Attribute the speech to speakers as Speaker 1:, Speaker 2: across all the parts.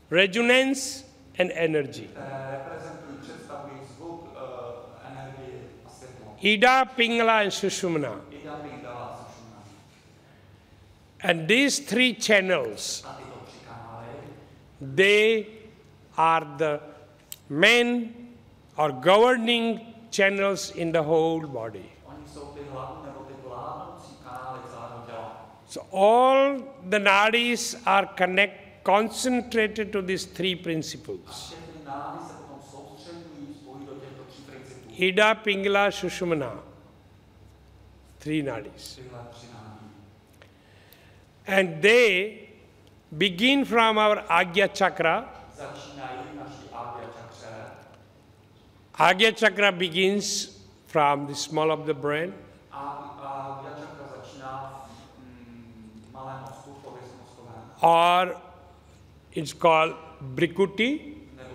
Speaker 1: resonance and energy. Ida, Pingala, and Sushumna. And these three channels, they are the main or governing channels in the whole body. So all the nadis are concentrated to these three principles. Ida, Pingala, Sushumna. Three nadis. And they begin from our Agya Chakra. Agya Chakra begins from the small of the brain. Or it's called Brikuti,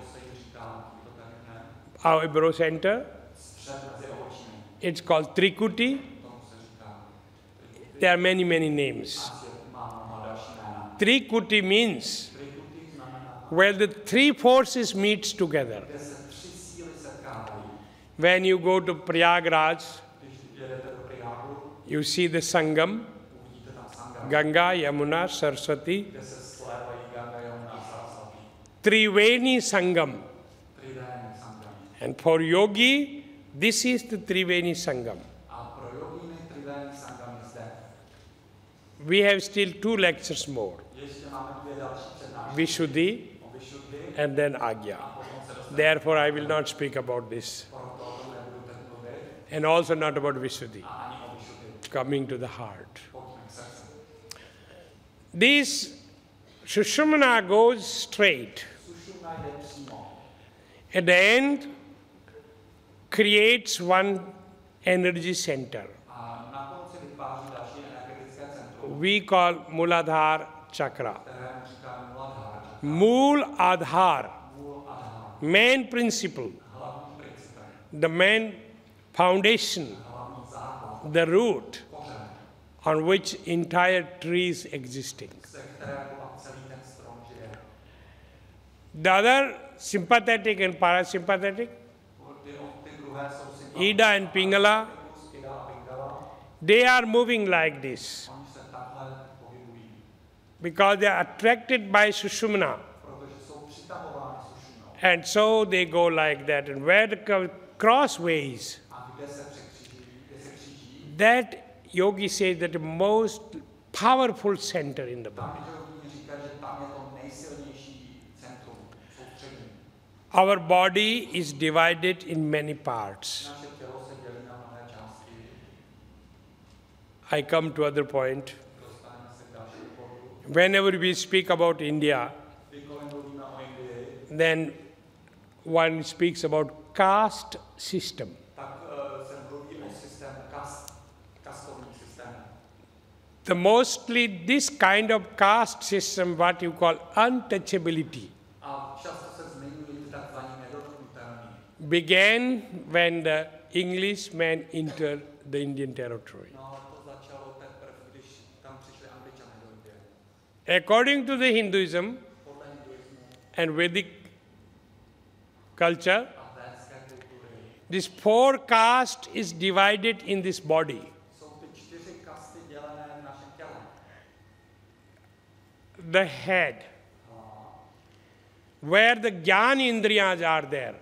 Speaker 1: our eyebrow center. It's called Trikuti. There are many, many names. Trikuti means where the three forces meet together. When you go to Prayagraj, you see the Sangam, Ganga, Yamuna, Saraswati, Triveni Sangam. And for yogi, this is the Triveni Sangam. We have still 2 lectures more. Vishuddhi and then Agya. Therefore, I will not speak about this. And also not about Vishuddhi. Coming to the heart. This Sushumna goes straight. At the end, creates one energy center. We call Muladhar Chakra. Mool Adhar, main principle, the main foundation, the root on which entire tree is existing. The other sympathetic and parasympathetic, Ida and Pingala, they are moving like this because they are attracted by Sushumna. And so they go like that. And where the crossways, that yogi says that the most powerful center in the body. Our body is divided in many parts. I come to other point. Whenever we speak about India, then one speaks about caste system. The mostly this kind of caste system, what you call untouchability, began when the Englishmen entered the Indian territory. According to the Hinduism and Vedic culture, this 4 caste is divided in this body. The head, where the Jnana Indriyas are there,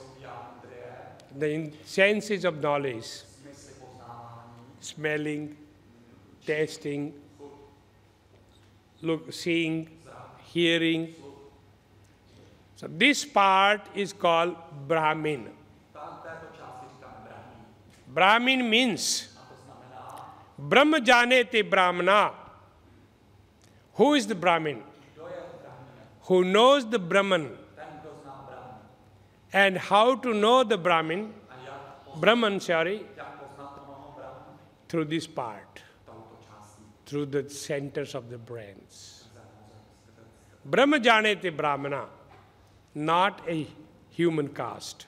Speaker 1: the senses of knowledge, smelling, tasting, seeing, hearing. So this part is called Brahmin. Brahmin means Brahma Janete Brahmana. Who is the Brahmin? Who knows the Brahman. And how to know the Brahman, through this part, through the centers of the brains. Brahma Janete Brahmana, not a human caste.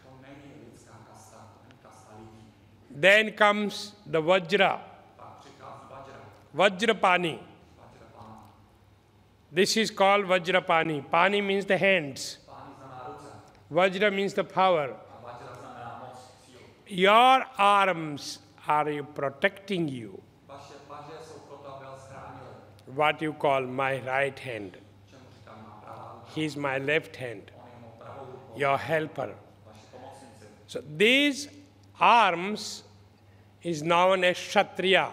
Speaker 1: Then comes the Vajra, Vajrapani. This is called Vajrapani. Pani means the hands. Vajra means the power. Your arms are protecting you. What you call my right hand. He is my left hand. Your helper. So these arms is known as Kshatriya.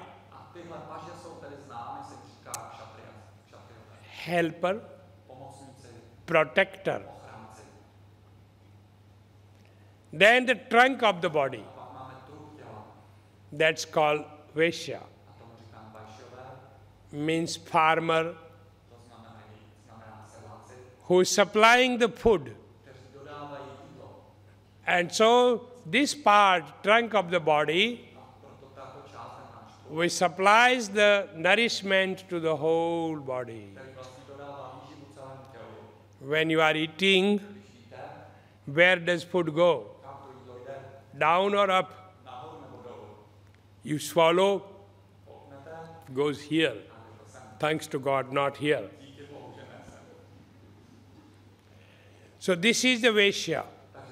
Speaker 1: Helper, protector. Then the trunk of the body. That's called Vaishya. Means farmer who is supplying the food. And so this part, trunk of the body, which supplies the nourishment to the whole body. When you are eating, where does food go? Down or up? You swallow, goes here. Thanks to God, not here. So this is the Vaishya.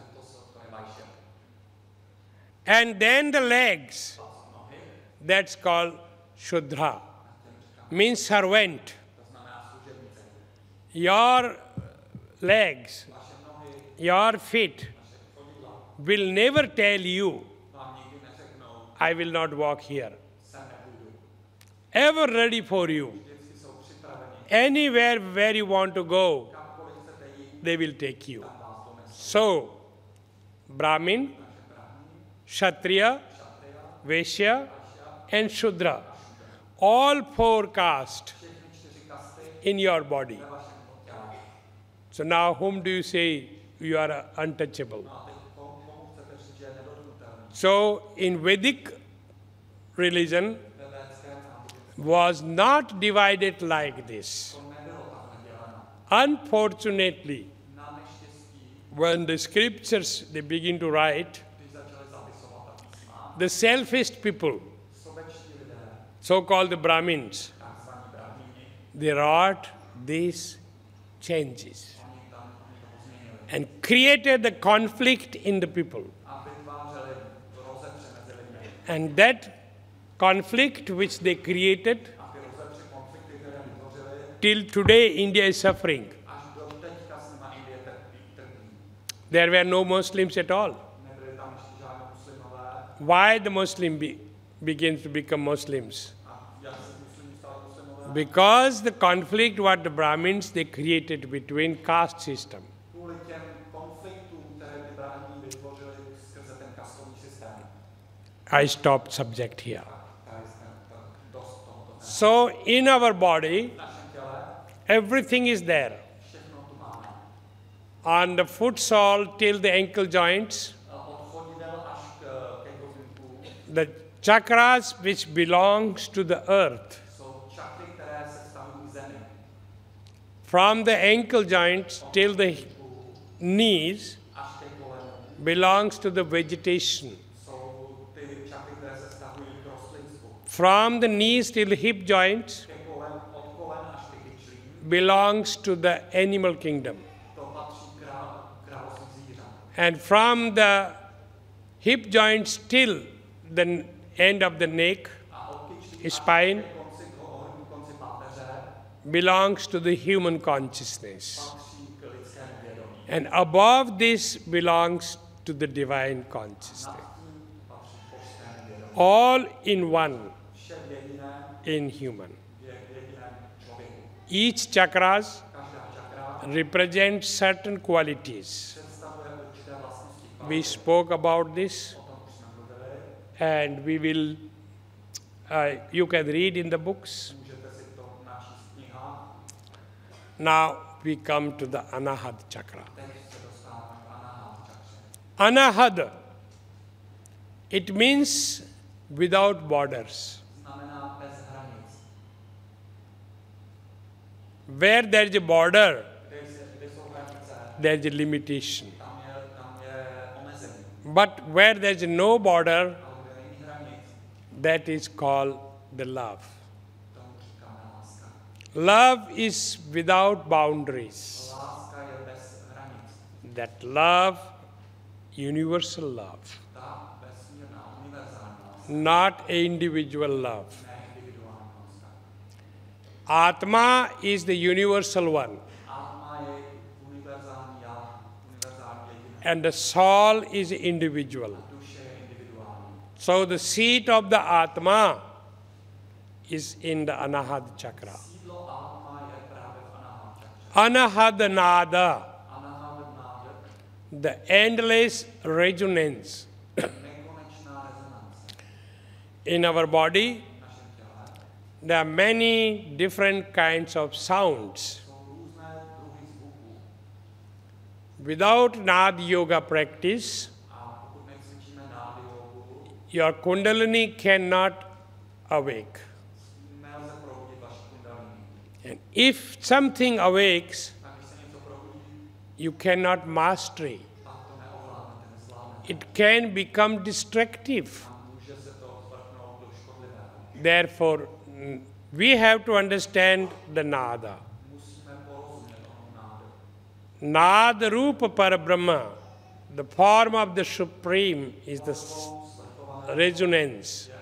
Speaker 1: And then the legs, that's called Shudra, means servant. Your legs, your feet will never tell you, I will not walk here. Ever ready for you. Anywhere where you want to go, they will take you. So, Brahmin, Kshatriya, Vaishya, and Shudra, all four castes in your body. So now whom do you say you are untouchable? So in Vedic religion was not divided like this. Unfortunately, when the scriptures they begin to write, the selfish people, so-called the Brahmins, they wrought these changes and created the conflict in the people. And that conflict which they created, till today India is suffering. There were no Muslims at all. Why the Muslim begins to become Muslims? Because the conflict what the Brahmins they created between caste system. I stopped subject here. So in our body, everything is there. On the foot sole till the ankle joints, the chakras which belongs to the earth, from the ankle joints till the knees, belongs to the vegetation. From the knees till the hip joints belongs to the animal kingdom. And from the hip joints till the end of the neck, spine, belongs to the human consciousness. And above this belongs to the divine consciousness. All in one, in human. Each chakras represents certain qualities. We spoke about this, and we will, you can read in the books. Now we come to the Anahad chakra. Anahad, it means without borders. Where there is a border, there is a limitation. But where there is no border, that is called the love. Love is without boundaries.
Speaker 2: Láska je bez hranic.
Speaker 1: That love, universal love,
Speaker 2: Ta vesmírná, univerzální láska,
Speaker 1: not a individual love.
Speaker 2: ne individuální láska.
Speaker 1: Atma is the universal one,
Speaker 2: Atma je univerzální já, univerzální jediné.
Speaker 1: and the soul is individual.
Speaker 2: Duše je individuální.
Speaker 1: So the seat of the Atma is in the Anahad chakra.
Speaker 2: Sídlo Atma je právě v Anahad čakře.
Speaker 1: Anahad Nada,
Speaker 2: Anahad náda,
Speaker 1: the endless resonance
Speaker 2: nekonečná rezonance.
Speaker 1: in our body.
Speaker 2: V našem těle
Speaker 1: There are many different kinds of sounds.
Speaker 2: jsou různé druhy zvuků.
Speaker 1: Without Nad Yoga practice,
Speaker 2: A pokud necvičíme nády jogu,
Speaker 1: your Kundalini cannot awake.
Speaker 2: nelze probudit vaši kundalini.
Speaker 1: And if something awakes,
Speaker 2: A když se něco probudí,
Speaker 1: you cannot master it.
Speaker 2: pak to neovládnete, nezvládnete.
Speaker 1: It can become destructive.
Speaker 2: A může se to zvrhnout do škodlivého.
Speaker 1: Therefore, we have to understand the Nada.
Speaker 2: Musíme porozumět tomu nádu.
Speaker 1: Nada Rupa Parabrahma, the form of the Supreme, is the resonance.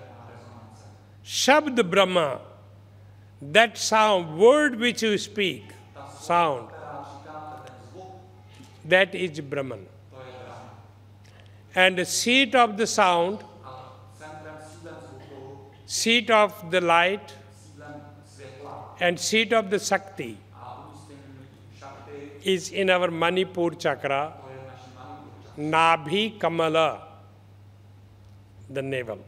Speaker 1: Shabd Brahma, that sound, word which you speak, sound,
Speaker 2: Která říkáte, ten zvuk,
Speaker 1: that is Brahman.
Speaker 2: to je Brahma.
Speaker 1: And the seat of the sound,
Speaker 2: A centrem, sídlem zvuku,
Speaker 1: seat of the light,
Speaker 2: sídlem světla
Speaker 1: and seat of the Shakti
Speaker 2: a umístěním šakty,
Speaker 1: is in our Manipur chakra,
Speaker 2: to je v naší manipur.
Speaker 1: Nabhi Kamala, the navel.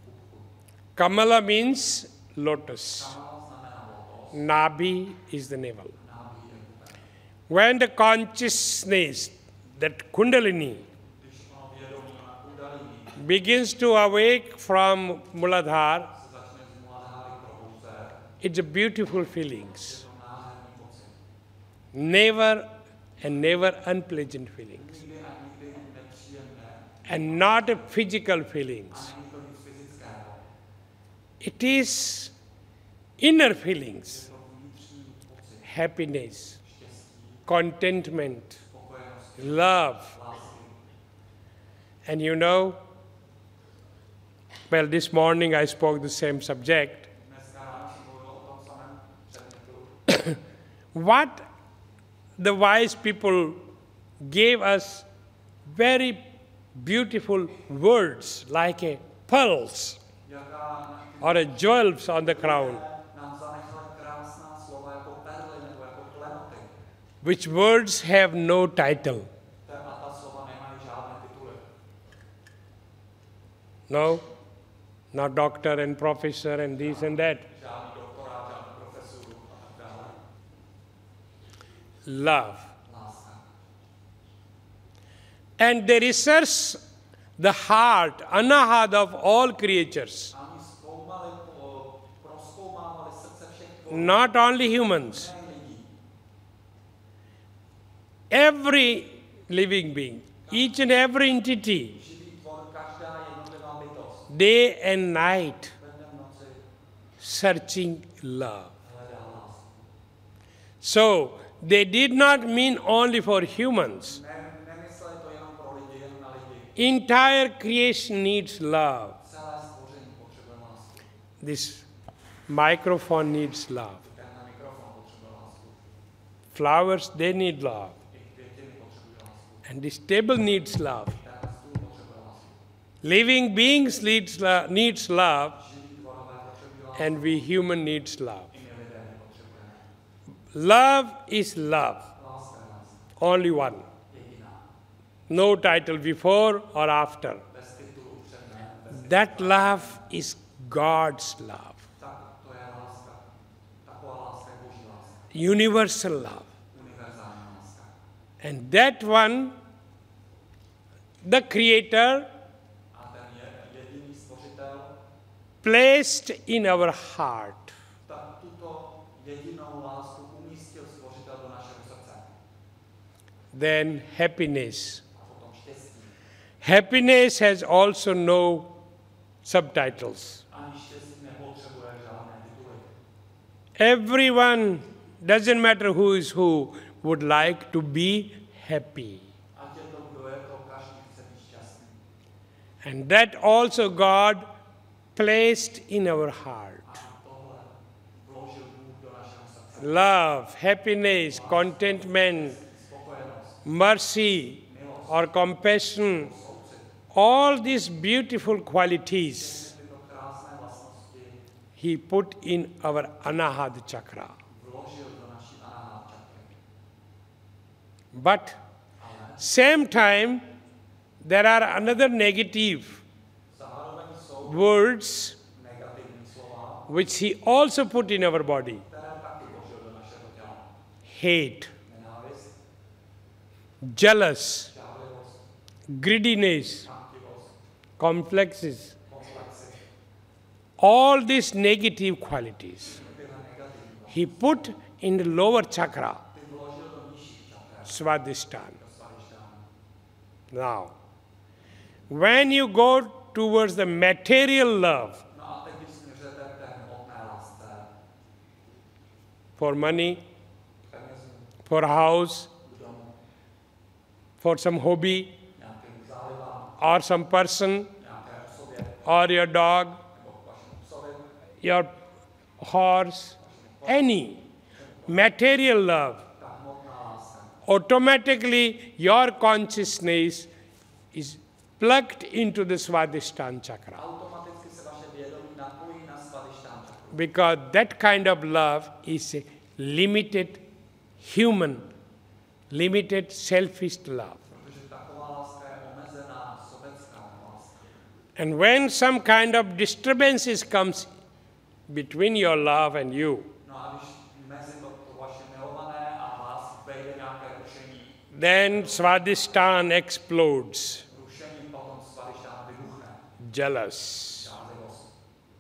Speaker 1: Kamala means lotus.
Speaker 2: Kamala znamená lotos,
Speaker 1: Nabhi is the navel.
Speaker 2: nábí je bubek.
Speaker 1: When the consciousness, that Kundalini,
Speaker 2: Když ono vědomí na kundalini
Speaker 1: begins to awake from Muladhara,
Speaker 2: se začne z Muladháry probouzet,
Speaker 1: it's a beautiful feelings.
Speaker 2: je to nádherný pocit.
Speaker 1: Never and never unpleasant feelings.
Speaker 2: Nikdy a nikdy nepříjemné,
Speaker 1: And not a physical feelings.
Speaker 2: a není to nic fyzického.
Speaker 1: It is inner feelings.
Speaker 2: Je to vnitřní pocit
Speaker 1: Happiness,
Speaker 2: štěstí,
Speaker 1: contentment,
Speaker 2: spokojenosti,
Speaker 1: love.
Speaker 2: lásky.
Speaker 1: And you know, well, this morning I spoke the same subject.
Speaker 2: Dneska ráno jsem mluvil o tom samém předmětu.
Speaker 1: What the wise people gave us very beautiful words like a pearls
Speaker 2: Jaká
Speaker 1: or a jewels on the crown,
Speaker 2: nám zanechala krásná slova jako perly nebo jako klenoty.
Speaker 1: which words have no title.
Speaker 2: A ta slova nemají žádné tituly.
Speaker 1: No, not doctor and professor and this and that.
Speaker 2: Žádný doktorát, žádný profesuru a tak dále.
Speaker 1: Love.
Speaker 2: Láska.
Speaker 1: And they research the heart, anahad of all creatures,
Speaker 2: A oni prozkoumávali srdce všech tvorů,
Speaker 1: not only humans.
Speaker 2: ne lidí.
Speaker 1: Every living being, each and every entity,
Speaker 2: Živý tvor, každá jednotlivá bytost,
Speaker 1: day and night,
Speaker 2: ve dne v noci
Speaker 1: searching love.
Speaker 2: hledá lásku.
Speaker 1: So, they did not mean only for humans.
Speaker 2: Nemysleli to jenom pro lidi, jen na lidi.
Speaker 1: Entire creation needs love.
Speaker 2: Celé stvoření potřebuje lásku.
Speaker 1: This microphone needs love.
Speaker 2: Tenhle mikrofon potřebuje lásku.
Speaker 1: Flowers, they need love.
Speaker 2: I květiny potřebují lásku.
Speaker 1: And this table needs love.
Speaker 2: Tenhle stůl potřebuje lásku.
Speaker 1: Living beings needs love,
Speaker 2: Živí tvorové potřebují lásku.
Speaker 1: and we human needs love.
Speaker 2: I my lidé ji potřebujeme.
Speaker 1: Love is love,
Speaker 2: Láska je láska.
Speaker 1: only one.
Speaker 2: Jediná.
Speaker 1: No title before or after.
Speaker 2: Bez titulu předne, bez
Speaker 1: That love is God's love,
Speaker 2: tak to je láska. Taková láska je boží láska.
Speaker 1: universal love.
Speaker 2: Univerzální láska.
Speaker 1: And that one, the Creator,
Speaker 2: A ten je jediný stvořitel,
Speaker 1: placed in our heart.
Speaker 2: tak tuto jedinou lásku umístil stvořitel do našeho srdce.
Speaker 1: Then happiness.
Speaker 2: A potom štěstí.
Speaker 1: Happiness has also no subtitles.
Speaker 2: Ani štěstí nepotřebuje žádné tituly.
Speaker 1: Everyone, doesn't matter who is who, would like to be happy.
Speaker 2: Ať je to, kdo je to, každý chce být šťastný.
Speaker 1: And that also God placed in our heart.
Speaker 2: A tohle vložil Bůh do našeho srdce.
Speaker 1: Love, happiness, contentment,
Speaker 2: Spokojenost,
Speaker 1: mercy or compassion, all these beautiful qualities
Speaker 2: tyto krásné vlastnosti
Speaker 1: He put in our Anahad chakra.
Speaker 2: vložil do naší Anahata čakry.
Speaker 1: But same time, there are another negative
Speaker 2: Zároveň jsou
Speaker 1: words
Speaker 2: negativní slova,
Speaker 1: which He also put in our body.
Speaker 2: které taky vložil do našeho těla.
Speaker 1: Hate,
Speaker 2: Nenávist,
Speaker 1: jealous,
Speaker 2: žádlivost,
Speaker 1: greediness,
Speaker 2: chamtivost,
Speaker 1: complexes,
Speaker 2: komplexy,
Speaker 1: all these negative qualities
Speaker 2: tyhle negativní.
Speaker 1: He put in the lower chakra,
Speaker 2: Ty vložil do nižších čakr,
Speaker 1: Svadhisthana.
Speaker 2: do svadhisthana.
Speaker 1: Now, when you go towards the material love
Speaker 2: No a teď, když směřujete k té hmotné lásce,
Speaker 1: for money,
Speaker 2: penězům,
Speaker 1: for house,
Speaker 2: k domu,
Speaker 1: for some hobby,
Speaker 2: nějakým zálibám,
Speaker 1: or some person,
Speaker 2: nějaké osobě,
Speaker 1: or your dog,
Speaker 2: nebo k vašemu psovi,
Speaker 1: your horse, any material love,
Speaker 2: ta hmotná láska.
Speaker 1: automatically your consciousness is plugged into the Svadhisthana chakra.
Speaker 2: Automaticky se vaše vědomí napojí na svadhisthana čakru.
Speaker 1: Because that kind of love is a limited human, limited selfish love.
Speaker 2: Protože taková láska je omezená, sobecká láska.
Speaker 1: And when some kind of disturbances comes between your love and you,
Speaker 2: No a když mezi to vaše milované a vás vejde nějaké rušení,
Speaker 1: then Svadhisthana explodes.
Speaker 2: rušení potom svadhisthana vybuchne.
Speaker 1: Jealous,
Speaker 2: Žádlivost,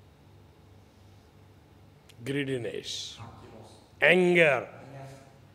Speaker 1: greediness,
Speaker 2: chamtivost,
Speaker 1: anger,
Speaker 2: hněv,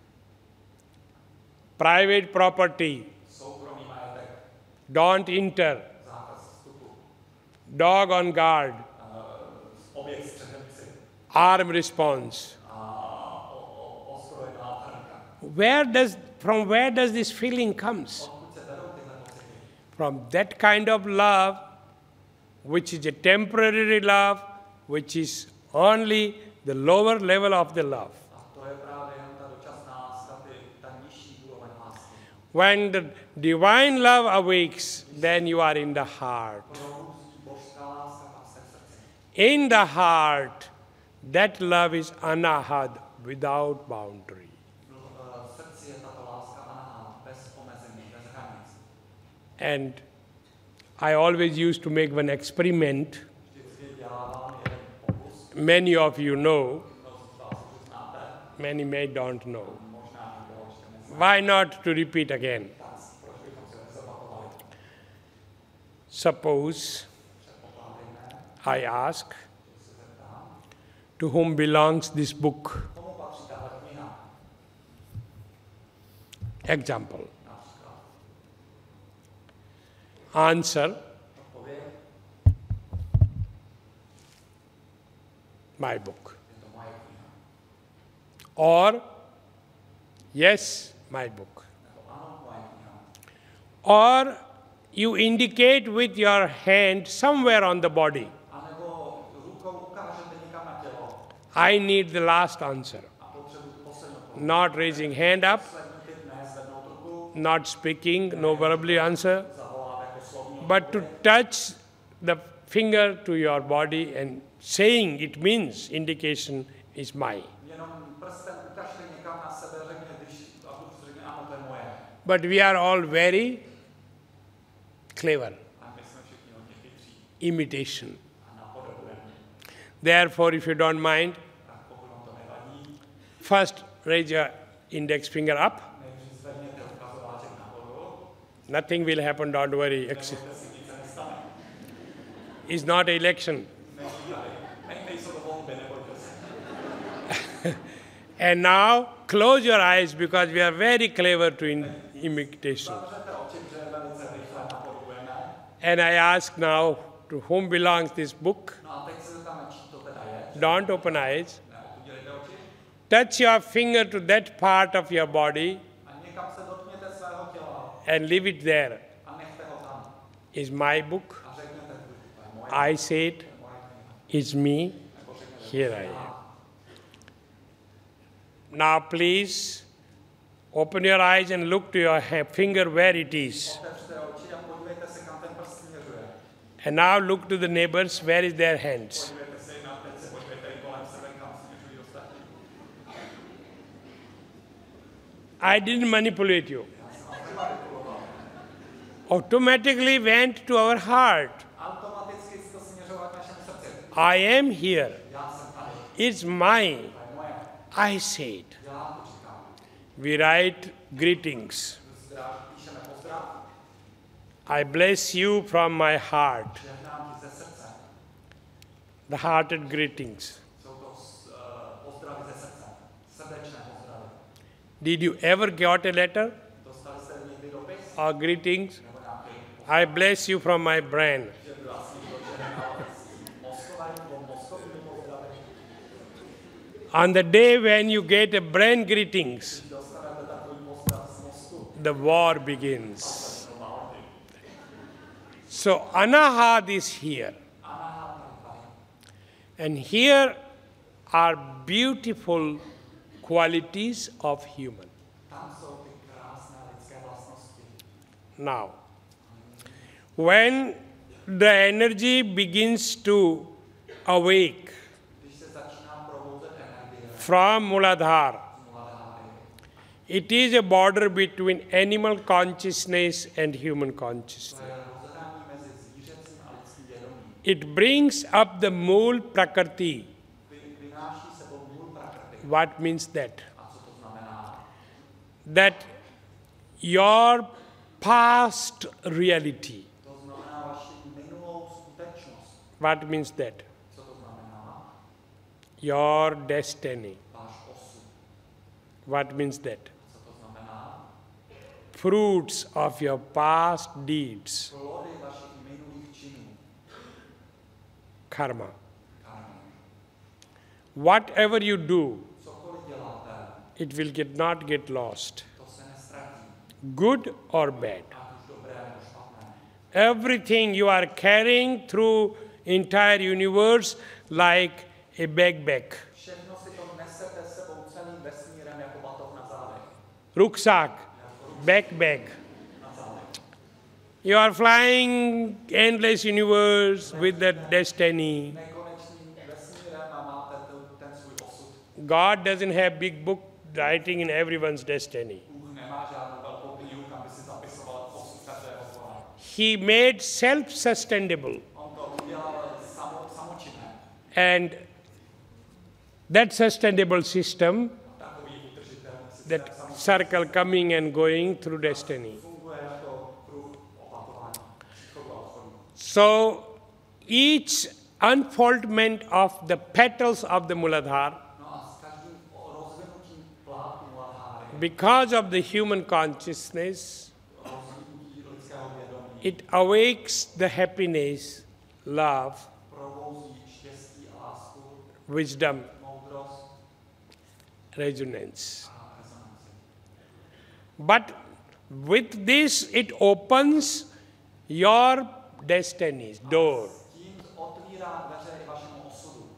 Speaker 1: private property,
Speaker 2: soukromý majetek,
Speaker 1: don't enter,
Speaker 2: zákaz vstupu,
Speaker 1: dog on guard,
Speaker 2: objekt střeženci
Speaker 1: arm response.
Speaker 2: a ozbrojená trnka.
Speaker 1: From where does this feeling comes?
Speaker 2: Odkud se berou tyhle pocity?
Speaker 1: From that kind of love, which is a temporary love, which is only the lower level of the love.
Speaker 2: A to je právě jen ta dočasná láska, ta nižší úroveň lásky.
Speaker 1: When the divine love awakes, then you are in the heart.
Speaker 2: Proust božská láska pak se v srdci.
Speaker 1: In the heart, that love is anahad, without boundary.
Speaker 2: V srdci je tato láska anahát, bez omezení, bez hranic.
Speaker 1: And I always used to make one experiment.
Speaker 2: Vždycky dělávám jeden pokus,
Speaker 1: Many of you know,
Speaker 2: mnozí z vás už znáte,
Speaker 1: many may don't know.
Speaker 2: možná nikdo ještě nezná.
Speaker 1: Why not to repeat again?
Speaker 2: Tak proč bychom si nezopakovali?
Speaker 1: Suppose
Speaker 2: Předpokládejme,
Speaker 1: I ask,
Speaker 2: že se zeptám,
Speaker 1: to whom belongs this book?
Speaker 2: komu patří tahle kniha?
Speaker 1: Example.
Speaker 2: Například
Speaker 1: Answer,
Speaker 2: odpověď,
Speaker 1: my book.
Speaker 2: je to moje kniha.
Speaker 1: Or, yes, my book.
Speaker 2: Nebo ano, moje kniha.
Speaker 1: Or, you indicate with your hand somewhere on the body.
Speaker 2: A nebo rukou ukážete někam na tělo
Speaker 1: I need the last answer.
Speaker 2: a potřebuji poslední odpověď.
Speaker 1: Not raising hand up,
Speaker 2: Slednuty, ne zvednout ruku,
Speaker 1: not speaking, no verbally answer,
Speaker 2: zavolat jako slovní
Speaker 1: but to touch the finger to your body and saying it means indication is mine.
Speaker 2: jenom prstem ukažte někam na sebe, řekne, když a Bůh řekne, ano, to je moje.
Speaker 1: But we are all very clever.
Speaker 2: A my jsme všichni hodně chytří
Speaker 1: Imitation.
Speaker 2: a napodobujeme.
Speaker 1: Therefore, if you don't mind,
Speaker 2: Tak pokud vám to nevadí,
Speaker 1: first raise your index finger up.
Speaker 2: nejdřív zvedněte ukazováček nahoru,
Speaker 1: Nothing will happen, don't worry.
Speaker 2: nebojte si, nic se nestane.
Speaker 1: It's not election.
Speaker 2: Nejsou to volby, nebojte se.
Speaker 1: And now, close your eyes because we are very clever to imitation.
Speaker 2: Zavřete oči, protože velice rychle napodobujeme.
Speaker 1: And I ask now, to whom belongs this book?
Speaker 2: No a teď se zeptáme, čí to teda je.
Speaker 1: Don't open eyes.
Speaker 2: Neotevírejte oči.
Speaker 1: touch your finger to that part of your body
Speaker 2: A někam se dotkněte svého těla
Speaker 1: and leave it there.
Speaker 2: a nechte ho tam.
Speaker 1: Is my book.
Speaker 2: A řekněte, to je moje,
Speaker 1: I said,
Speaker 2: moje kniha.
Speaker 1: is me.
Speaker 2: Nebo řekněte,
Speaker 1: Here I am. Now please open your eyes and look to your finger where it is.
Speaker 2: otevřte oči a podívejte se, kam ten prst směřuje.
Speaker 1: And now look to the neighbors, where is their hands.
Speaker 2: Podívejte se na teď se podívejte i kolem sebe, kam směřují ostatní.
Speaker 1: I didn't manipulate you. Automatically went to our heart.
Speaker 2: Automaticky to směřovat k našemu srdci.
Speaker 1: I am here.
Speaker 2: Já jsem tady,
Speaker 1: It's mine.
Speaker 2: to je moje.
Speaker 1: I said.
Speaker 2: Já to říkám.
Speaker 1: We write greetings.
Speaker 2: Píšeme pozdrav,
Speaker 1: I bless you from my heart.
Speaker 2: žehnám ti ze srdce.
Speaker 1: The hearted greetings.
Speaker 2: Jsou to pozdravy ze srdce, srdečné pozdravy.
Speaker 1: Did you ever get a letter
Speaker 2: Dostali jste někdy dopis?
Speaker 1: or greetings?
Speaker 2: Nebo nějaký,
Speaker 1: I bless you from my brain.
Speaker 2: že by asi to žehnal mozkové nebo mozkový pozdravy.
Speaker 1: On the day when you get a brain greetings,
Speaker 2: Dostanete takový pozdrav z mozku.
Speaker 1: the war begins. So Anahat is here. And here are beautiful qualities of human.
Speaker 2: Tam jsou ty krásné lidské vlastnosti.
Speaker 1: Now, when the energy begins to awake
Speaker 2: Když se začíná probouzet energie,
Speaker 1: from Muladhara,
Speaker 2: Muladháry,
Speaker 1: it is a border between animal consciousness and human
Speaker 2: to
Speaker 1: consciousness.
Speaker 2: je rozhledání mezi zvířecím a lidským vědomím.
Speaker 1: It brings up the Mool Prakrti.
Speaker 2: Vynáší sebou můl prakrty.
Speaker 1: What means that?
Speaker 2: A co to znamená?
Speaker 1: That your past reality.
Speaker 2: To znamená vaši minulou skutečnost.
Speaker 1: What means that?
Speaker 2: Co to znamená?
Speaker 1: Your destiny.
Speaker 2: Váš osud.
Speaker 1: What means that?
Speaker 2: Co to znamená?
Speaker 1: Fruits of your past deeds.
Speaker 2: Plody vašich minulých činů.
Speaker 1: Karma.
Speaker 2: Karmy.
Speaker 1: Whatever you do,
Speaker 2: Cokoliv děláte,
Speaker 1: it will not get lost.
Speaker 2: to se nestratí.
Speaker 1: Good or bad.
Speaker 2: Ať už dobré nebo špatné.
Speaker 1: Everything you are carrying through entire universe like a backpack.
Speaker 2: Všechno si to nesete sebou celým vesmírem jako batoh na zádech.
Speaker 1: Rucksack, backpack.
Speaker 2: Na zádech.
Speaker 1: You are flying endless universe with that destiny.
Speaker 2: Nekonečným vesmírem a máte ten svůj osud.
Speaker 1: God doesn't have big book writing in everyone's destiny.
Speaker 2: Bůh nemá žádnou velkou knihu, kam by si zapisoval osud každého slova.
Speaker 1: He made self-sustainable.
Speaker 2: On to udělal samočinné.
Speaker 1: And that sustainable system,
Speaker 2: Takový udržitelný systém
Speaker 1: that circle coming and going through destiny.
Speaker 2: funguje jako kruh opakování, příchodu a odchodu.
Speaker 1: So each unfoldment of the petals of the Muladhara,
Speaker 2: No a s každým rozvinutím plátku Muladháry,
Speaker 1: because of the human consciousness,
Speaker 2: rozvinutí lidského vědomí,
Speaker 1: it awakes the happiness, love,
Speaker 2: probouzí štěstí a lásku,
Speaker 1: wisdom,
Speaker 2: moudrost
Speaker 1: resonance.
Speaker 2: a rezonanci.
Speaker 1: But with this, it opens your destiny's door,
Speaker 2: Tím otvírá dveře i vašemu osudu.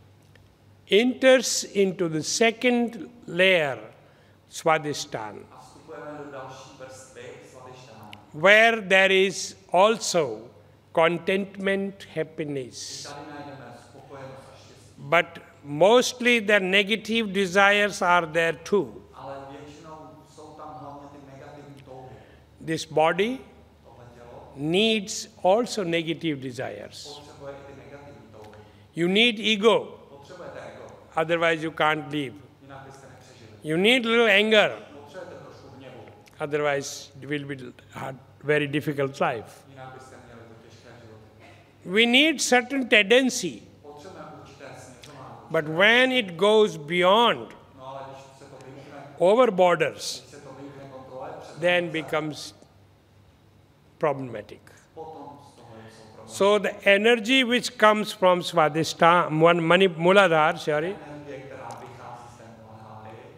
Speaker 1: enters into the second layer, Swadhisthana,
Speaker 2: A vstupujeme do další vrstvy svatyštánu.
Speaker 1: where there is also contentment, happiness.
Speaker 2: Tady najdeme spokojenost a štěstí.
Speaker 1: But mostly the negative desires are there too.
Speaker 2: Ale většinou jsou tam hlavně ty negativní touhy.
Speaker 1: This body
Speaker 2: Tohle tělo
Speaker 1: needs also negative desires.
Speaker 2: potřebuje i ty negativní touhy.
Speaker 1: You need ego,
Speaker 2: Potřebujete ego,
Speaker 1: otherwise you can't live.
Speaker 2: jinak byste nepřežili.
Speaker 1: You need little anger,
Speaker 2: Potřebujete trošku hněvu,
Speaker 1: otherwise it will be very difficult life.
Speaker 2: jinak byste měli to těžké životy.
Speaker 1: We need certain tendency,
Speaker 2: Potřebujeme určité směřování.
Speaker 1: but when it goes beyond
Speaker 2: No ale když se to vymkne,
Speaker 1: over borders,
Speaker 2: když se to vymkne kontrole,
Speaker 1: then becomes problematic.
Speaker 2: potom z toho jsou problémy.
Speaker 1: So the energy which comes from Swadhisthana, Muladhara,
Speaker 2: Energie, která vychází z té Muladháry,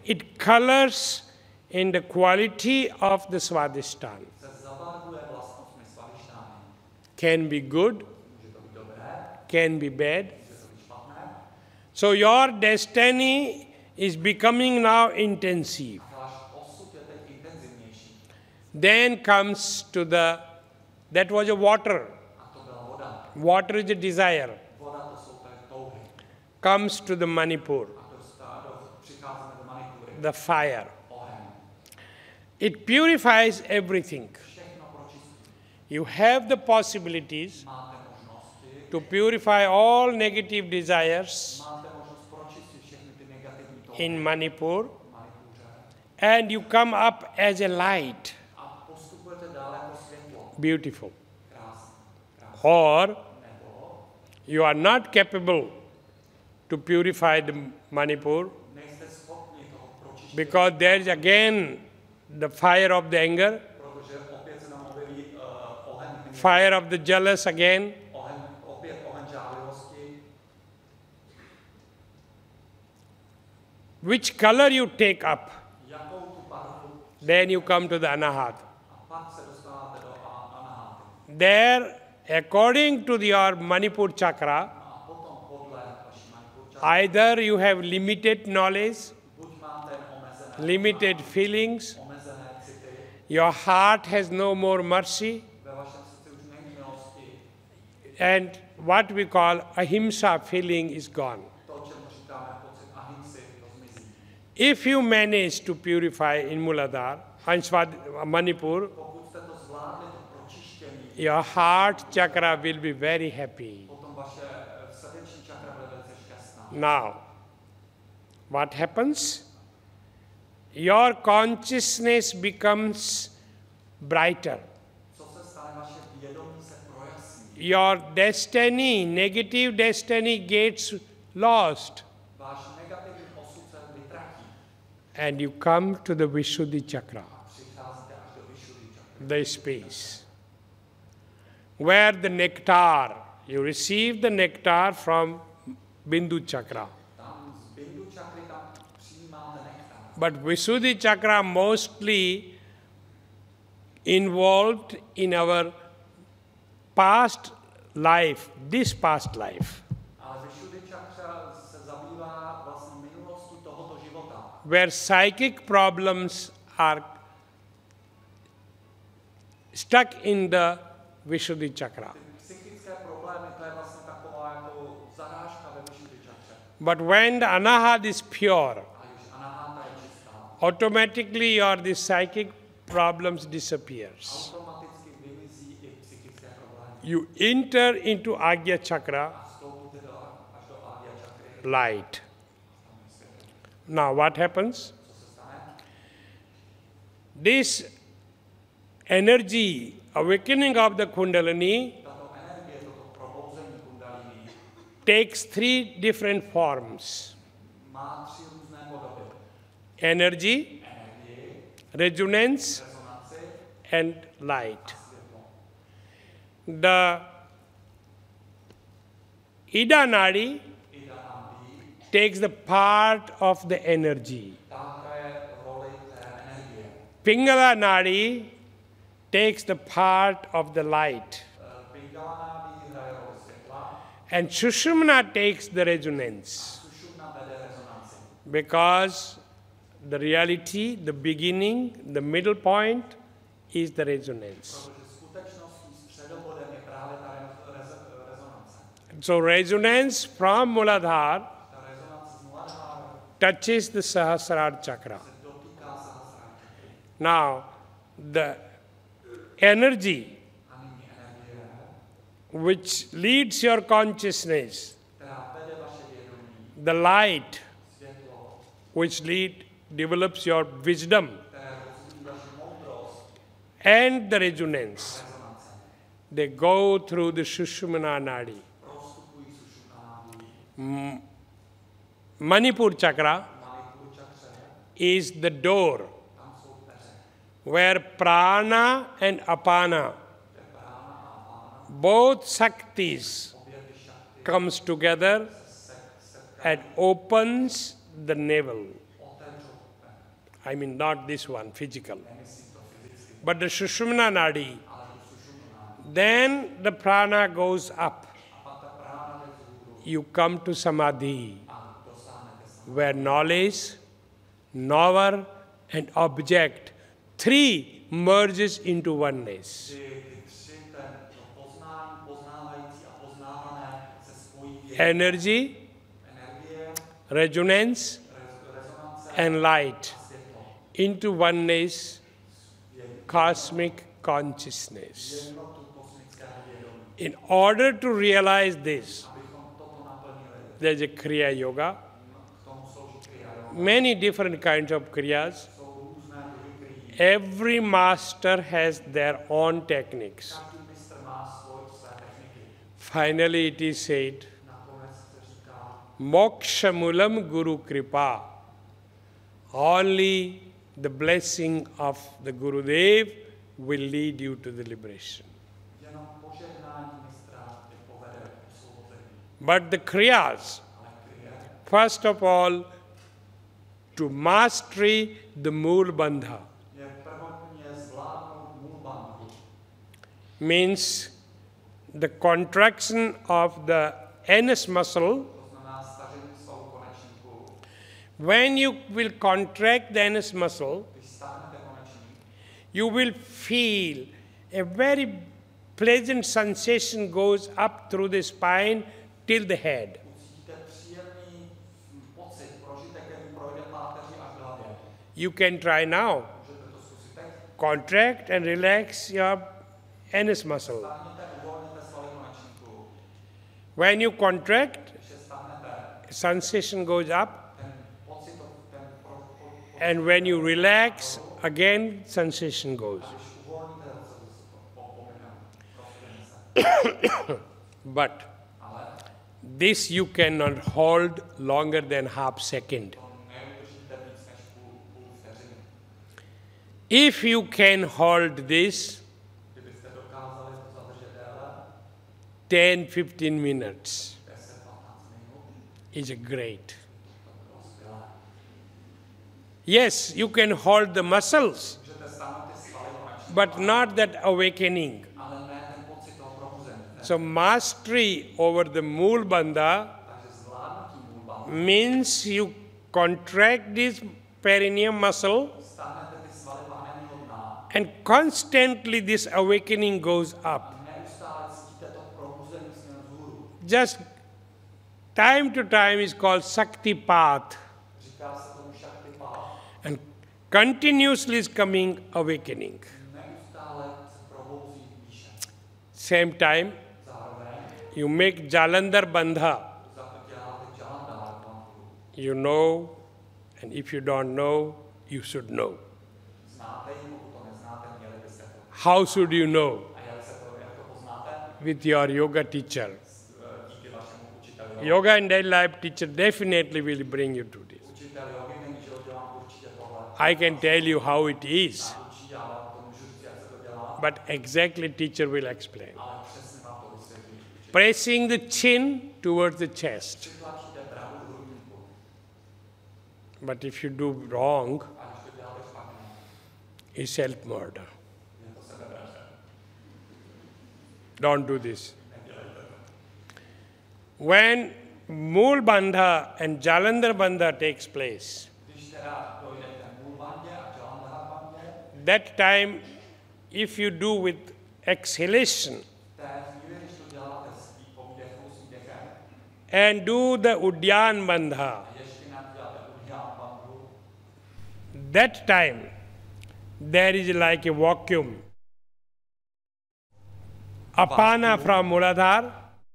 Speaker 1: it colors in the quality of the Svadhisthana.
Speaker 2: se zabarvuje vlastnostmi svadištány.
Speaker 1: Can be good,
Speaker 2: Může to být dobré,
Speaker 1: can be bad.
Speaker 2: může to být špatné.
Speaker 1: So your destiny is becoming now intensive.
Speaker 2: Váš osud je teď intenzivnější.
Speaker 1: Then comes to that was a water.
Speaker 2: A to byla voda.
Speaker 1: Water is a desire.
Speaker 2: Voda to jsou té touhy.
Speaker 1: Comes to the Manipur,
Speaker 2: Přicházíme do Manipury.
Speaker 1: the fire.
Speaker 2: Oheň.
Speaker 1: It purifies everything.
Speaker 2: Všechno pročistí.
Speaker 1: You have the possibilities
Speaker 2: Máte možnosti.
Speaker 1: to purify all negative desires
Speaker 2: Máte možnost pročistit všechny ty negativní touhy
Speaker 1: in Manipur,
Speaker 2: v Manipuře.
Speaker 1: and you come up as a light.
Speaker 2: A postupujete dále jako světlo.
Speaker 1: Beautiful.
Speaker 2: Krásně.
Speaker 1: Or
Speaker 2: Nebo
Speaker 1: you are not capable to purify the Manipur
Speaker 2: nejste schopni toho pročistit,
Speaker 1: because there is again the fire of the anger,
Speaker 2: protože opět se nám objeví oheň hněvu,
Speaker 1: fire of the jealous again,
Speaker 2: opět oheň žádlivosti.
Speaker 1: which color you take up,
Speaker 2: Jakou tu barvu?
Speaker 1: then you come to the Anahat.
Speaker 2: A pak se dostáváte do Anaháty.
Speaker 1: There, according to your Manipur chakra,
Speaker 2: A potom podle vaší Manipur
Speaker 1: either you have limited knowledge,
Speaker 2: buď máte omezené,
Speaker 1: limited feelings,
Speaker 2: omezené city,
Speaker 1: your heart has no more mercy,
Speaker 2: ve vašem srdci už není milosti,
Speaker 1: and what we call ahimsa feeling is gone.
Speaker 2: to, čemu říkáme pocit ahimsy, to zmizí.
Speaker 1: If you manage to purify in Muladhar and Manipur,
Speaker 2: Pokud jste to zvládli, to pročištění,
Speaker 1: your heart chakra will be very happy.
Speaker 2: potom vaše srdeční čakra bude velice šťastná.
Speaker 1: Now, what happens? Your consciousness becomes brighter.
Speaker 2: Co se stane, vaše vědomí se projasní.
Speaker 1: Your destiny, negative destiny gets lost.
Speaker 2: Váš negativní osud se vytratí.
Speaker 1: And you come to the Vishuddhi chakra,
Speaker 2: Přicházíte až do Vishuddhi čakry.
Speaker 1: the space, where the nectar, you receive the nectar from Bindu chakra.
Speaker 2: Tam z Bindu čakry tam přijímáte nektar.
Speaker 1: But Vishuddhi chakra mostly involved in our past life, this past life,
Speaker 2: Ale Vishuddhi čakra se zabývá vlastně minulostí tohoto života.
Speaker 1: where psychic problems are stuck in the Vishuddhi chakra.
Speaker 2: Psychické problémy, to je vlastně taková jako zarážka ve Vishuddhi čakře.
Speaker 1: But when the Anahat is pure,
Speaker 2: A když Anaháta je čistá,
Speaker 1: automatically your these psychic problems disappears.
Speaker 2: automaticky vymizí i psychické problémy.
Speaker 1: You enter into Agya chakra,
Speaker 2: A vstoupíte až do Agya čakry.
Speaker 1: light.
Speaker 2: Tam je světlo.
Speaker 1: Now what happens?
Speaker 2: Co se stane?
Speaker 1: This energy, awakening of the Kundalini,
Speaker 2: Tato energie, toto probouzení kundalini
Speaker 1: takes three different forms:
Speaker 2: má 3 různé podoby.
Speaker 1: energy,
Speaker 2: Energii,
Speaker 1: resonance,
Speaker 2: rezonanci
Speaker 1: and light.
Speaker 2: a světlo.
Speaker 1: The Ida Nadi
Speaker 2: Ida Nadi,
Speaker 1: takes the part of the energy.
Speaker 2: ta hraje roli té energie.
Speaker 1: Pingala Nadi takes the part of the light.
Speaker 2: Pingala Nadi hraje roli světla,
Speaker 1: And Sushumna takes the resonance.
Speaker 2: Sušumna vede rezonanci.
Speaker 1: Because the reality, the beginning, the middle point is the resonance.
Speaker 2: Protože skutečností středobodem je právě ta rezonance.
Speaker 1: So resonance from Muladhar
Speaker 2: Ta rezonance z Muladháru
Speaker 1: touches the Sahasrara chakra.
Speaker 2: se dotýká Sahasrara čakry.
Speaker 1: Now, the energy
Speaker 2: A nyní energie,
Speaker 1: which leads your consciousness,
Speaker 2: která vede vaše vědomí,
Speaker 1: the light
Speaker 2: světlo,
Speaker 1: which develops your wisdom,
Speaker 2: které rozvíjí vaši moudrost,
Speaker 1: and the resonance,
Speaker 2: rezonance,
Speaker 1: they go through the Sushumna Nadi.
Speaker 2: prostupují Sušumna Nadi.
Speaker 1: Manipur chakra
Speaker 2: Manipur čakře,
Speaker 1: is the door
Speaker 2: tam jsou dveře.
Speaker 1: where prana and apana, both Shaktis,
Speaker 2: Obě ty šakty
Speaker 1: comes together and opens the navel.
Speaker 2: otevřou
Speaker 1: I mean not this one, physical, but the Sushumna Nadi, then the prana goes up. You come to Samadhi, where knowledge, knower, and object, three merges into oneness. Energy, resonance, and light into oneness, cosmic consciousness. In order to realize this, there's a Kriya Yoga, many different kinds of Kriyas. Every master has their own techniques. Finally, it is said, Moksha Mulam Guru Kripa. Only the blessing of the Gurudev will lead you to the liberation. But the Kriyas, first of all, to mastery the Mool Bandha, means the contraction of the anus muscle. When you will contract the anus muscle, you will feel a very pleasant sensation goes up through the spine till the head. You can try now. Contract and relax your anus muscle. When you contract, sensation goes up. And when you relax, again sensation goes. But this you cannot hold longer than half second. If you can hold this 10-15 minutes, is great. Yes, you can hold the muscles, but not that awakening. So mastery over the Mool Bandha means you contract this perineum muscle and constantly this awakening goes up. Just time to time is called Sakti Path. And continuously is coming awakening. Same time, you make Jalandhar Bandha. You know, and if you don't know, you should know. How should you know? With your yoga teacher. Yoga and daily life teacher definitely will bring you to this. I can tell you how it is, but exactly teacher will explain. Pressing the chin towards the chest. But if you do wrong, it's self-murder. Don't do this. When Mool Bandha and Jalandhar Bandha takes place, that time, if you do with exhalation and do the Udyan Bandha, that time there is like a vacuum. Apana from Muladhara,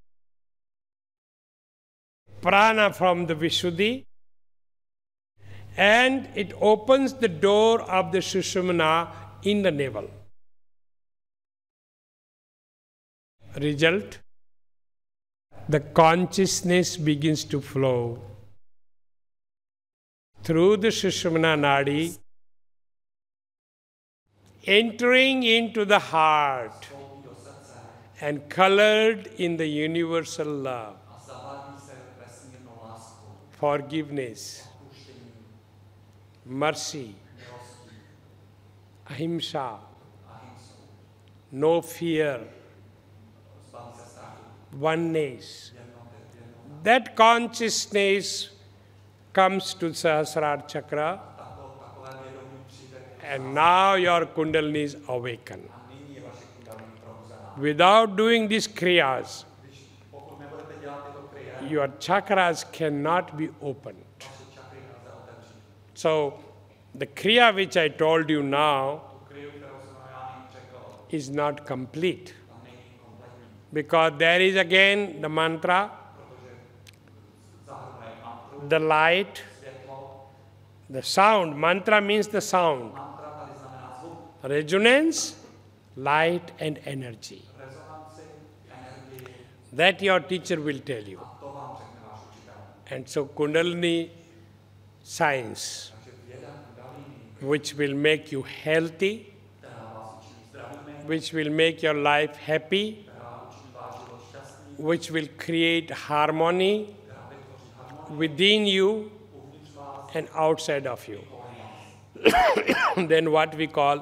Speaker 1: prana from the Vishuddhi, and it opens the door of the Sushumna in the navel. Result, the consciousness begins to flow through the Sushumna Nadi, entering into the heart and colored in the universal love, forgiveness, mercy, ahimsa,
Speaker 2: ahimsu,
Speaker 1: no fear,
Speaker 2: zbavit se strachu,
Speaker 1: oneness.
Speaker 2: jednoty.
Speaker 1: That consciousness comes to Sahasrara Chakra,
Speaker 2: Takové vědomí přijde
Speaker 1: and now your Kundalini is awakened.
Speaker 2: a nyní je vaše kundalini probuzená.
Speaker 1: Without doing these kriyas,
Speaker 2: Pokud nebudete dělat tyto kryje,
Speaker 1: your chakras cannot be opened.
Speaker 2: vaše čakry nelze otevřít.
Speaker 1: So, the kriya which I told you now
Speaker 2: Tu kryu, kterou jsem vám já nyní řekl,
Speaker 1: is not complete.
Speaker 2: ta není kompletní,
Speaker 1: Because there is again the mantra,
Speaker 2: protože zahrnuje mantru,
Speaker 1: the light,
Speaker 2: světlo.
Speaker 1: the sound. Mantra means the sound.
Speaker 2: Mantra tady znamená zvuk,
Speaker 1: Resonance, light and energy.
Speaker 2: rezonanci, energii.
Speaker 1: That your teacher will tell you.
Speaker 2: A to vám řekne váš učitel.
Speaker 1: And so Kundalini science,
Speaker 2: Takže věda kundalini,
Speaker 1: which will make you healthy,
Speaker 2: která vás učiní zdravými,
Speaker 1: which will make your life happy,
Speaker 2: která učiní váš život šťastný,
Speaker 1: which will create harmony
Speaker 2: která vytvoří harmonii
Speaker 1: within you
Speaker 2: uvnitř vás,
Speaker 1: and outside of you.
Speaker 2: kolem vás.
Speaker 1: Then what we call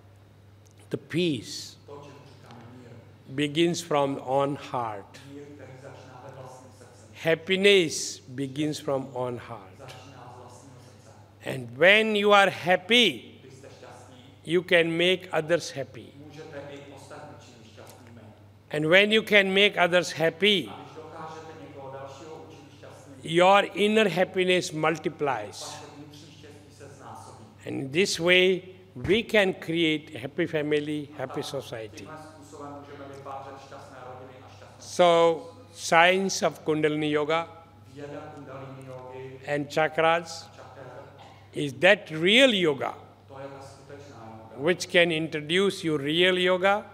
Speaker 1: the peace
Speaker 2: To, čemu říkáme mír.
Speaker 1: begins from on heart.
Speaker 2: Mír, který začíná ve vlastním srdci.
Speaker 1: Happiness begins from on heart.
Speaker 2: Začíná z vlastního srdce.
Speaker 1: And when you are happy,
Speaker 2: Když jste šťastní,
Speaker 1: you can make others happy.
Speaker 2: můžete i ostatní činit šťastnými.
Speaker 1: And when you can make others happy,
Speaker 2: A když dokážete někoho dalšího učinit šťastným,
Speaker 1: your inner happiness multiplies.
Speaker 2: vaše vnitřní štěstí se znásobí.
Speaker 1: And in this way, we can create a happy family, happy society.
Speaker 2: Tímhle způsobem můžeme vytvářet šťastné rodiny a šťastné.
Speaker 1: So, science of Kundalini Yoga
Speaker 2: Věda kundalini jogy,
Speaker 1: and chakras
Speaker 2: čakr,
Speaker 1: is that real yoga
Speaker 2: to je ta skutečná yoga.
Speaker 1: which can introduce you real yoga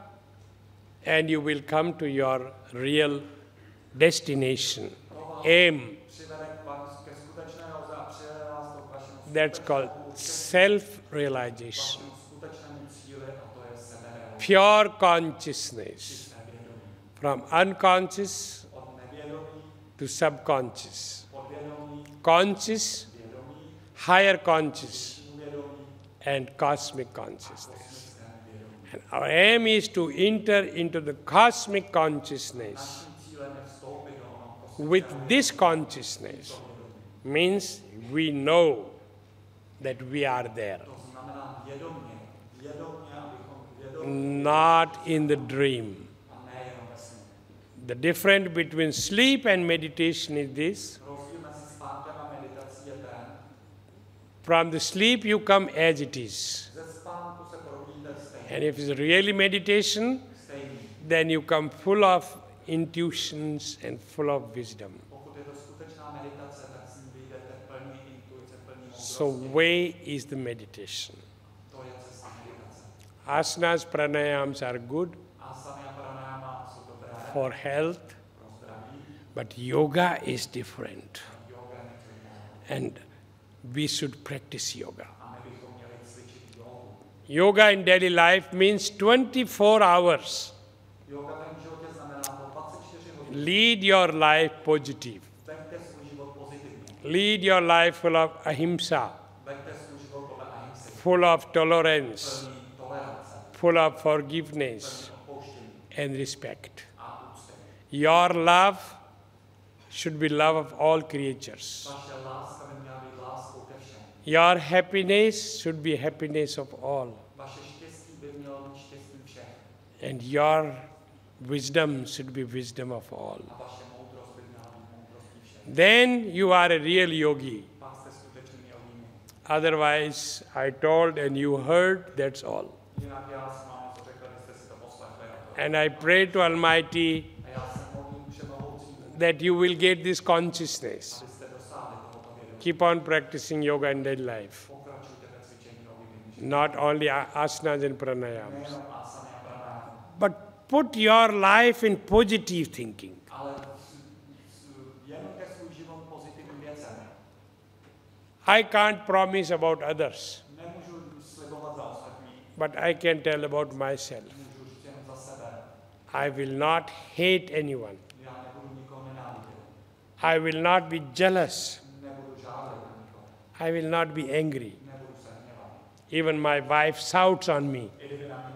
Speaker 1: and you will come to your real destination, aim.
Speaker 2: Přivede ke skutečné joze a přivede vás to k vašemu
Speaker 1: That's called self-realization,
Speaker 2: skutečnému cíli a to je seberealizace.
Speaker 1: pure consciousness,
Speaker 2: Nevědomí.
Speaker 1: from unconscious
Speaker 2: Od nevědomí,
Speaker 1: to subconscious,
Speaker 2: podvědomí,
Speaker 1: conscious,
Speaker 2: vědomí,
Speaker 1: higher conscious,
Speaker 2: vědomí,
Speaker 1: and cosmic consciousness.
Speaker 2: kosmické vědomí.
Speaker 1: And our aim is to enter into the cosmic consciousness.
Speaker 2: Naším cílem je vstoupit do onoho kosmického
Speaker 1: With this consciousness means we know that we are there,
Speaker 2: To znamená vědomě, abychom vědomě
Speaker 1: not in the dream.
Speaker 2: a nejenom ve snu.
Speaker 1: The difference between sleep and meditation is this.
Speaker 2: Rozdíl mezi spánkem a meditací je ten,
Speaker 1: From the sleep you come as it is.
Speaker 2: ze spánku se probudíte stejný,
Speaker 1: And if it's really meditation, then you come full of intuitions and full of wisdom.
Speaker 2: Pokud je to skutečná meditace, tak s ní vyjdete plný intuice, plný moudrosti.
Speaker 1: So way is the meditation.
Speaker 2: To je cesta meditace.
Speaker 1: Asanas, pranayams are good
Speaker 2: Asany a pranayama jsou dobré
Speaker 1: for health,
Speaker 2: pro zdraví,
Speaker 1: but yoga is different.
Speaker 2: yoga je něco jiného.
Speaker 1: And we should practice yoga.
Speaker 2: A my bychom měli cvičit jogu.
Speaker 1: Yoga in daily life means 24 hours.
Speaker 2: Yoga v mém životě znamená to 24 hodin.
Speaker 1: Lead your life positive.
Speaker 2: Veďte svůj život pozitivně.
Speaker 1: Lead your life full of ahimsa,
Speaker 2: Veďte svůj život podle ahimsy.
Speaker 1: full of tolerance,
Speaker 2: Plný tolerance,
Speaker 1: full of forgiveness
Speaker 2: plný odpouštění
Speaker 1: and respect.
Speaker 2: a úcty.
Speaker 1: Your love should be love of all creatures.
Speaker 2: Vaše láska by měla být láskou ke všem.
Speaker 1: Your happiness should be happiness of all.
Speaker 2: Vaše štěstí by mělo být štěstím všech.
Speaker 1: And your wisdom should be wisdom of all.
Speaker 2: A vaše moudrost by měla být moudrostí všech.
Speaker 1: Then you are a real yogi.
Speaker 2: Pak jste skutečnými jogími.
Speaker 1: Otherwise, I told and you heard, that's all.
Speaker 2: Jinak já jsem vám něco řekl, vy jste si to poslechli. A to-
Speaker 1: And I pray to Almighty
Speaker 2: A já se modlím všemohoucímu,
Speaker 1: that you will get this consciousness.
Speaker 2: abyste dosáhli tohoto vědomí.
Speaker 1: Keep on practicing yoga in daily life.
Speaker 2: Pokračujte ve cvičení jogy v jiném životě.
Speaker 1: Not only asanas and pranayams,
Speaker 2: Nejenom asany a pranayama,
Speaker 1: but put your life in positive thinking.
Speaker 2: ale věnujte svůj život pozitivním věcem.
Speaker 1: I can't promise about others,
Speaker 2: Nemůžu slibovat za ostatní,
Speaker 1: but I can tell about myself.
Speaker 2: můžu říct jen za sebe.
Speaker 1: I will not hate anyone.
Speaker 2: Já nebudu nikoho nenávidět.
Speaker 1: I will not be jealous.
Speaker 2: Nebudu žádat nikoho.
Speaker 1: I will not be angry.
Speaker 2: Nebudu se hněvat.
Speaker 1: Even my wife shouts on me.
Speaker 2: I kdyby na mě